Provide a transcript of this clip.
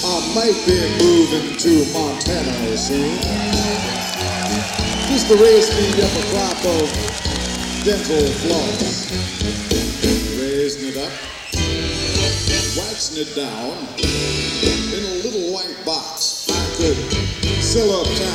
I might be moving to Montana soon, just to raise me up a crop of dental floss. Raising it up, waxing it down in a little white box. I could sell up